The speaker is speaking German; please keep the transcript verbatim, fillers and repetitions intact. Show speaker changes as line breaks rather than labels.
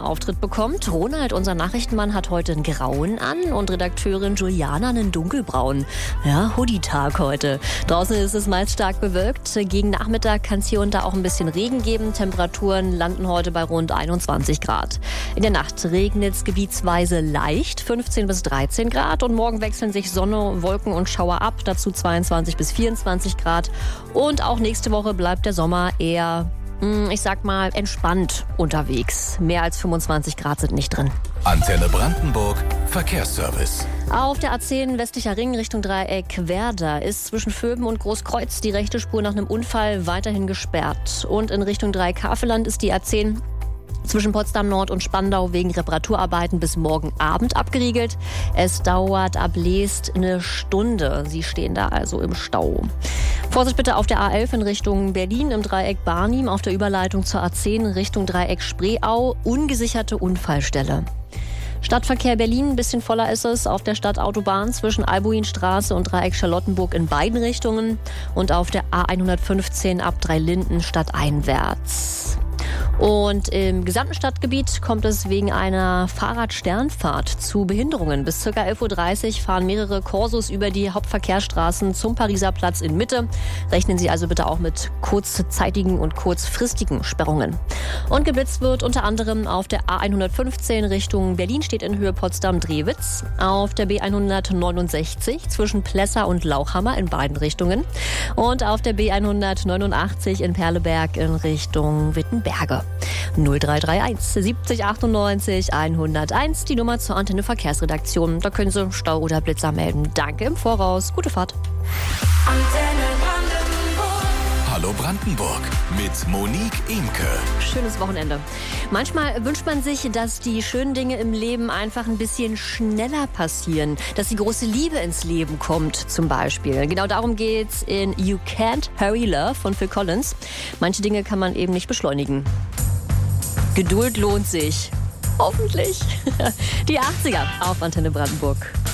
Auftritt bekommt. Ronald, unser Nachrichtenmann, hat heute einen grauen an und Redakteurin Juliana einen dunkelbraunen. Ja, Hoodie-Tag heute. Draußen ist es meist stark bewölkt. Gegen Nachmittag kann es hier und da auch ein bisschen Regen geben. Temperaturen landen heute bei rund einundzwanzig Grad. In der Nacht regnet es gebietsweise leicht, fünfzehn bis dreizehn Grad. Und morgen wechseln sich Sonne, Wolken und Schauer ab. Dazu zweiundzwanzig bis vierundzwanzig Grad. Und auch nächste Woche bleibt der Sommer eher, ich sag mal, entspannt unterwegs. Mehr als fünfundzwanzig Grad sind nicht drin.
Antenne Brandenburg Verkehrsservice.
Auf der A zehn westlicher Ring Richtung Dreieck Werder ist zwischen Vöben und Großkreuz die rechte Spur nach einem Unfall weiterhin gesperrt. Und in Richtung Dreieck Havelland ist die A zehn zwischen Potsdam Nord und Spandau wegen Reparaturarbeiten bis morgen Abend abgeriegelt. Es dauert ab Leest eine Stunde. Sie stehen da also im Stau. Vorsicht bitte auf der A elf in Richtung Berlin im Dreieck Barnim, auf der Überleitung zur A zehn Richtung Dreieck Spreeau, ungesicherte Unfallstelle. Stadtverkehr Berlin, ein bisschen voller ist es auf der Stadtautobahn zwischen Albuinstraße und Dreieck Charlottenburg in beiden Richtungen und auf der A hundertfünfzehn ab Dreilinden stadteinwärts. Und im gesamten Stadtgebiet kommt es wegen einer Fahrradsternfahrt zu Behinderungen. Bis ca. elf Uhr dreißig fahren mehrere Korsos über die Hauptverkehrsstraßen zum Pariser Platz in Mitte. Rechnen Sie also bitte auch mit kurzzeitigen und kurzfristigen Sperrungen. Und geblitzt wird unter anderem auf der A hundertfünfzehn Richtung Berlin, steht in Höhe Potsdam-Drewitz. Auf der B hundertneunundsechzig zwischen Plessa und Lauchhammer in beiden Richtungen. Und auf der B hundertneunundachtzig in Perleberg in Richtung Wittenberge. null drei drei eins siebzig achtundneunzig hunderteins, die Nummer zur Antenne Verkehrsredaktion. Da können Sie Stau oder Blitzer melden. Danke im Voraus. Gute Fahrt.
Antenne Brandenburg. Hallo Brandenburg mit Monique Imke.
Schönes Wochenende. Manchmal wünscht man sich, dass die schönen Dinge im Leben einfach ein bisschen schneller passieren. Dass die große Liebe ins Leben kommt, zum Beispiel. Genau darum geht's in You Can't Hurry Love von Phil Collins. Manche Dinge kann man eben nicht beschleunigen. Geduld lohnt sich. Hoffentlich. Die achtziger auf Antenne Brandenburg.